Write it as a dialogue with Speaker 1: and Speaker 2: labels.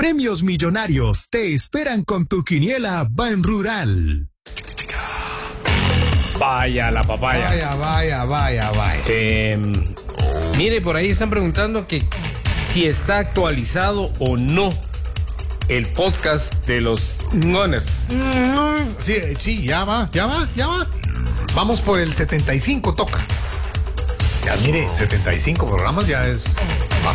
Speaker 1: Premios millonarios te esperan con tu quiniela Ban Rural.
Speaker 2: Vaya la papaya.
Speaker 3: Vaya.
Speaker 2: Mire, por ahí están preguntando que si está actualizado o no el podcast de los Gunners.
Speaker 3: Sí, ya va. Vamos por el 75, toca. Ya mire, 75 programas ya es